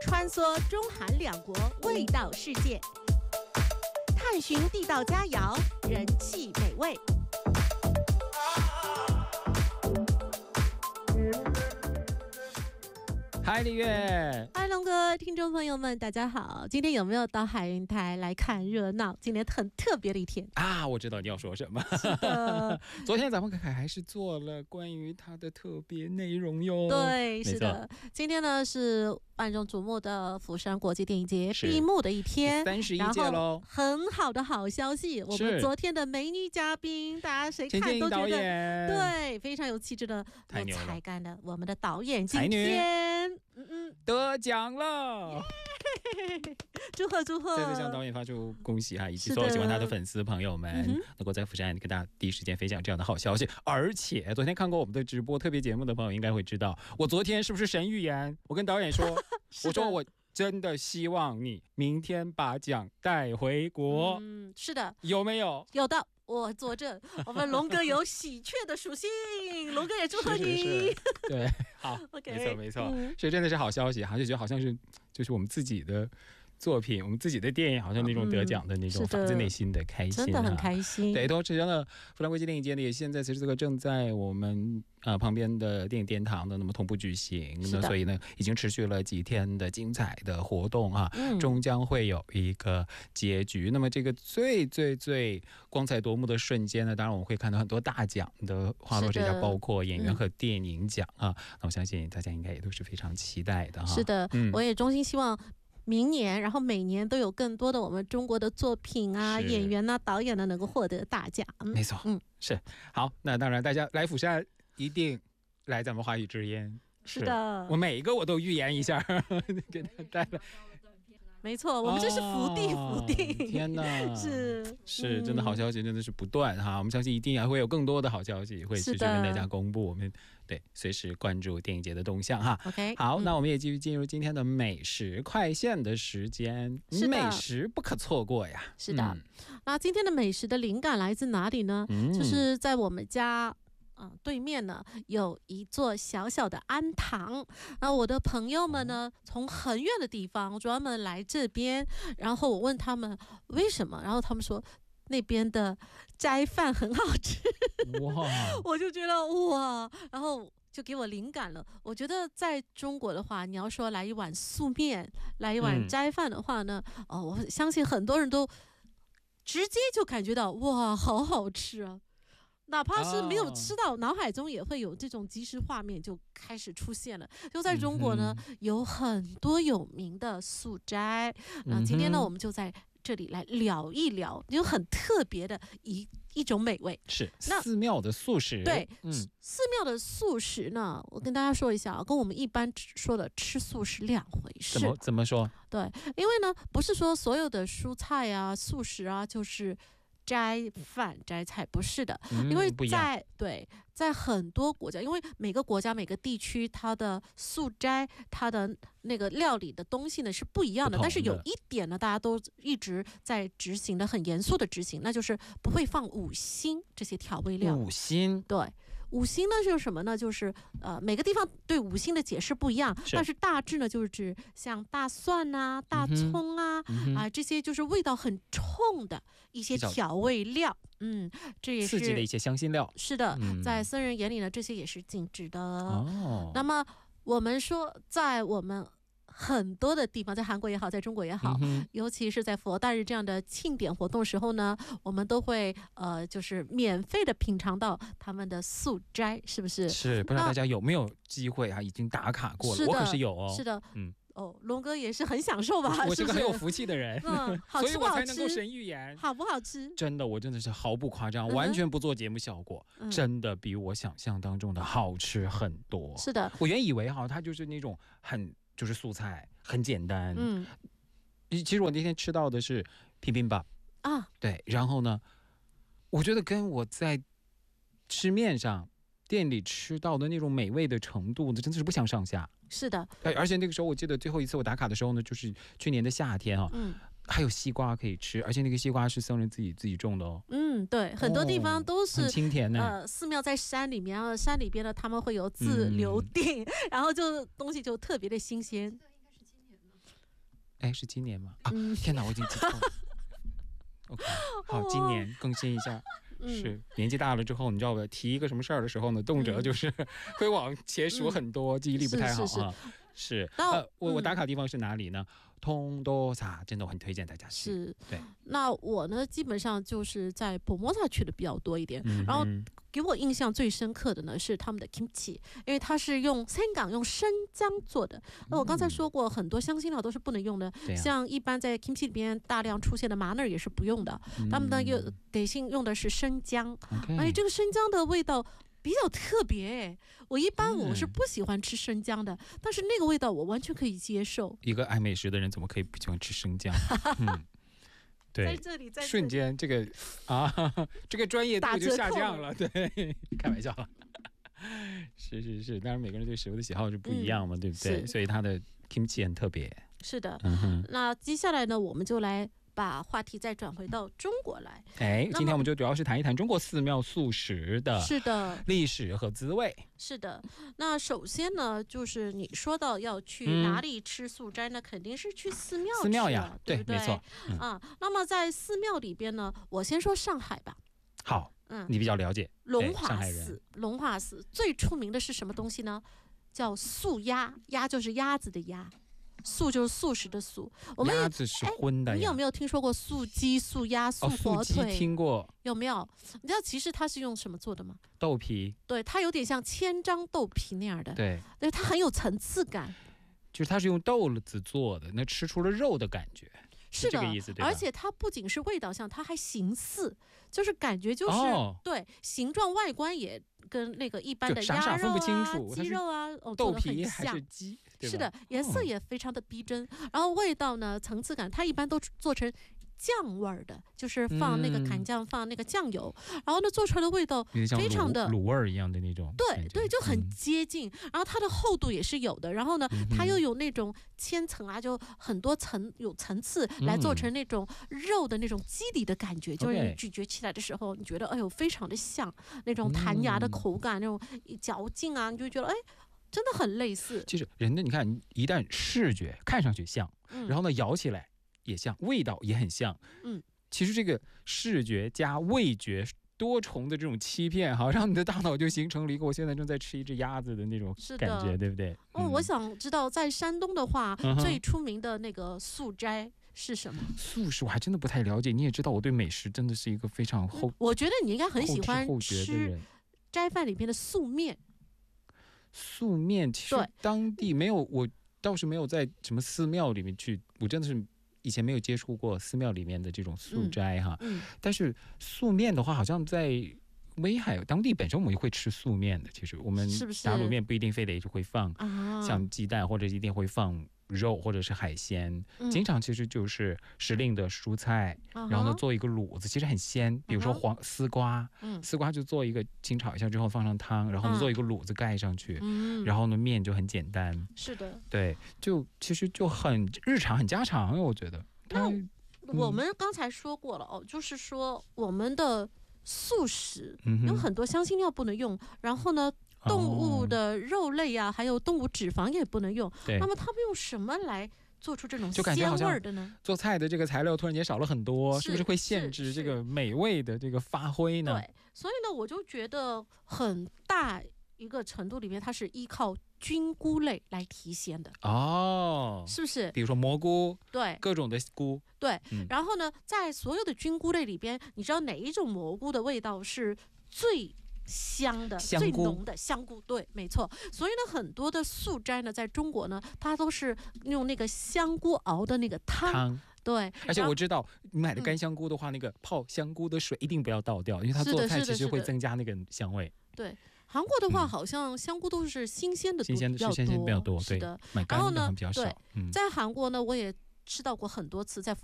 穿梭中韩两国味道世界，探寻地道佳肴，人气美味。 嗨，丽月！ 嗨，龙哥，听众朋友们，大家好！今天有没有到海云台来看热闹？今天很特别的一天啊！我知道你要说什么。 是的， 昨天咱们还是做了关于它的特别内容哟。 对，是的。今天呢是万众瞩目的釜山国际电影节闭幕的一天 ，31届喽。 很好的好消息，我们昨天的美女嘉宾，大家谁看都觉得对，非常有气质的、有才干的，我们的导演今天得奖了。 祝贺祝贺！ 再次向导演发出恭喜哈，以及所有喜欢他的粉丝朋友们，能够在釜山跟大家第一时间分享这样的好消息。而且昨天看过我们的直播特别节目的朋友应该会知道，我昨天是不是神预言？我跟导演说，我说我真的希望你明天把奖带回国。 是的， 有没有？ 有的。我作证，我们龙哥有喜鹊的属性，龙哥也祝贺你。 是对，好，okay, 没错，所以真的是好消息哈，就觉得好像是就是我们自己的作品，我们自己的电影，好像那种得奖的那种发自内心的开心， 真的很开心。 对，同时呢，釜山国际电影节呢也现在此时此刻正在我们旁边的电影殿堂的那么同步举行，那所以呢已经持续了几天的精彩的活动啊，终将会有一个结局。那么这个最光彩夺目的瞬间呢，当然我们会看到很多大奖的花落谁家，包括演员和电影奖啊。那我相信大家应该也都是非常期待的哈。 是的，我也衷心希望明年，然后每年都有更多的我们中国的作品啊、演员啊、导演呢能够获得大奖。 没错，是好。那当然，大家来釜山一定来咱们华语之音。 是的， 我每一个我都预言一下，给他带来。 没错，我们这是福地。 天哪，是真的好消息，真的是不断哈。我们相信一定还会有更多的好消息会持续跟大家公布。我们对随时关注电影节的动向哈。 OK， 好，那我们也继续进入今天的美食快线的时间。美食不可错过呀。 是的，那今天的美食的灵感来自哪里呢？就是在我们家。对面呢有一座小小的安堂，然后我的朋友们呢从很远的地方专门来这边，然后我问他们为什么，然后他们说那边的斋饭很好吃。哇，我就觉得哇，然后就给我灵感了。我觉得在中国的话，你要说来一碗素面，来一碗斋饭的话呢，我相信很多人都直接就感觉到哇，好好吃啊。哪怕是没有吃到，脑海中也会有这种即时画面就开始出现了。就在中国呢，有很多有名的素斋。那今天呢，我们就在这里来聊一聊，有很特别的一种美味。 是寺庙的素食。 对，寺庙的素食呢，我跟大家说一下，跟我们一般说的吃素是两回事。 怎么说？对， 因为呢，不是说所有的蔬菜啊、素食啊，就是斋饭斋菜，不是的，因为在很多国家，因为每个国家每个地区它的素斋它的那个料理的东西呢是不一样的，但是有一点呢大家都一直在执行的，很严肃的执行，那就是不会放五辛这些调味料。 五辛，对， 五辛呢就是什么呢？就是每个地方对五辛的解释不一样，但是大致呢就是指像大蒜啊、大葱啊、这些就是味道很冲的一些调味料。这也是刺激的一些香辛料。 是的，在僧人眼里呢，这些也是禁止的。那么我们说，在我们很多的地方，在韩国也好，在中国也好，尤其是在佛诞日这样的庆典活动时候呢，我们都会就是免费的品尝到他们的素斋，是不是？ 是，不知道大家有没有机会啊？已经打卡过了，我可是有哦。 是的，龙哥也是很享受吧？ 我是个很有福气的人， 好吃不好吃？ 所以我才能够神预言， 好不好吃？ 真的，我真的是毫不夸张，完全不做节目效果，真的比我想象当中的好吃很多。 是的， 我原以为哈，它就是那种就是素菜，很简单。其实我那天吃到的是bibimbap啊，对，然后呢，我觉得跟我在吃面上店里吃到的那种美味的程度，真的是不相上下。 是的， 而且那个时候我记得最后一次我打卡的时候呢，就是去年的夏天啊，还有西瓜可以吃，而且那个西瓜是僧人自己种的哦。 对，很多地方都是很清甜呢。 寺庙在山里面，然后山里边呢他们会有自留地，然后就东西就特别的新鲜。 哎，是今年吗？啊，天哪，我已经记错了。OK， 好，今年更新一下。是年纪大了之后，你知道吧？提一个什么事儿的时候呢，动辄就是会往前数很多，记忆力不太好啊。是，我打卡地方是哪里呢？通多萨，真的很推荐大家去。 是， 对。 那我呢，基本上就是在博摩萨去的比较多一点，然后给我印象最深刻的呢是他们的 kimchi， 因为它是用생강用生姜做的。那我刚才说过，很多香辛料都是不能用的，像一般在 kimchi 里边大量出现的麻叶也是不用的，他们呢得性用的是生姜，而且这个生姜的味道比较特别，我一般我是不喜欢吃生姜的，但是那个味道我完全可以接受。 一个爱美食的人怎么可以不喜欢吃生姜？对， 在这里瞬间这个这个专业度就下降了。对，开玩笑了。是，当然每个人对食物的喜好是不一样嘛，对不对？所以它的 kimchi 很特别。 是的，那接下来呢，我们就来把话题再转回到中国来。 今天我们就主要是谈一谈中国寺庙素食的历史和滋味。 是的，那首先呢，就是你说到要去哪里吃素斋呢，肯定是去寺庙。 寺庙呀， 对不对？ 没错。 那么在寺庙里边呢，我先说上海吧。 好，你比较了解。 龙华寺最出名的是什么东西呢？叫素鸭，鸭就是鸭子的鸭。素就是素食的素， 鸭子是荤的呀。 你有没有听说过素鸡、素鸭、素火腿？ 素鸡听过。 有没有？你知道其实它是用什么做的吗？ 豆皮。对， 它有点像千张豆皮那样的。 对， 它很有层次感。 就是它是用豆子做的，那吃出了肉的感觉。 是的， 这个意思对吧？ 而且它不仅是味道像，它还形似，就是感觉就是、对形状外观也跟那个一般的鸭肉啊、鸡肉啊， 豆皮还是鸡， 是的，颜色也非常的逼真，然后味道呢层次感，它一般都做成酱味儿的，就是放那个砍酱，放那个酱油，然后呢做出来的味道非常的卤味儿一样的那种， 对，就很接近。然后它的厚度也是有的，然后呢它又有那种千层啊，就很多层有层次来做成那种肉的那种肌理的感觉，就是你咀嚼起来的时候，你觉得哎呦非常的像那种弹牙的口感，那种嚼劲啊，你就觉得哎。真的很类似。 其实人的你看，一旦视觉看上去像，然后呢咬起来也像，味道也很像。其实这个视觉加味觉多重的这种欺骗，好让你的大脑就形成了一个我现在正在吃一只鸭子的那种感觉，对不对？ 我想知道在山东的话，最出名的那个素斋是什么？ 素食我还真的不太了解。你也知道我对美食真的是一个非常我觉得你应该很喜欢吃斋饭里边的素面。 素面其实当地没有，我倒是没有在什么寺庙里面去，我真的是以前没有接触过寺庙里面的这种素斋哈。但是素面的话，好像在威海当地本身我们也会吃素面的。其实我们打卤面不一定非得就会放像鸡蛋，或者一定会放肉或者是海鲜，经常其实就是时令的蔬菜，然后呢做一个卤子，其实很鲜。比如说丝瓜，丝瓜就做一个清炒一下之后放上汤，然后呢做一个卤子盖上去，然后呢面就很简单。 是的， 对，就其实就很日常很家常，我觉得。 那我们刚才说过了就是说我们的素食有很多香辛料不能用，然后呢动物的肉类啊，还有动物脂肪也不能用。那么他们用什么来做出这种鲜味的呢？ 做菜的这个材料突然间少了很多，是不是会限制这个美味的这个发挥呢？ 对，所以呢，我就觉得很大一个程度里面，它是依靠菌菇类来提鲜的。是不是？ 比如说蘑菇， 对， 各种的菇， 对。然后呢，在所有的菌菇类里边，你知道哪一种蘑菇的味道是最香的最浓的？香菇，对，没错。所以呢，很多的素斋呢，在中国呢，它都是用那个香菇熬的那个汤。对， 而且我知道你买的干香菇的话，那个泡香菇的水一定不要倒掉，因为它做菜其实会增加那个香味。 对，韩国的话好像香菇都是新鲜的比较多， 对的。买干的比较少。 在韩国呢，我也吃到过很多次，在